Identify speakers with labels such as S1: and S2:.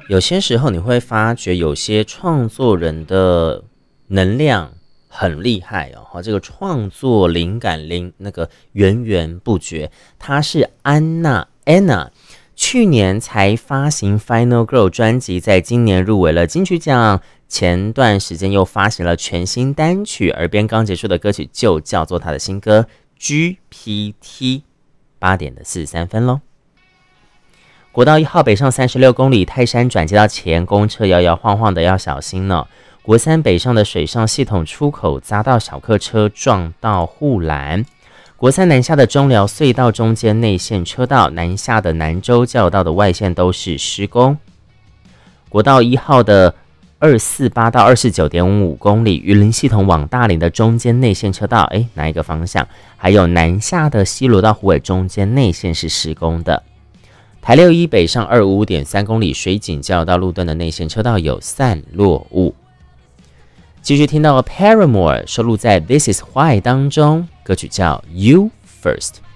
S1: 有些时候你会发觉，有些创作人的能量很厉害哦，这个创作灵感那个源源不绝。她是Anna，去年才发行 Final Girl 专辑，在今年入围了金曲奖。前段时间又发行了全新单曲，耳边刚结束的歌曲就叫做她的新歌 GPT。8点的43分咯。国道1号北上36公里，泰山转接到前，公车摇摇晃晃的，要小心呢。国3北上的水上系统出口砸到小客车，撞到护栏。国3南下的中寮隧道中间内线车道，南下的南州交流道的外线都是施工。国道1号的248到29.5公里，云林系统往大林的中间内线车道，哪一个方向？还有南下的西螺到虎尾中间内线是施工的。台61北上25.3公里，水井交流道路段的内线车道有散落物。继续听到 Paramore 收录在 This Is Why 当中，歌曲叫 You First。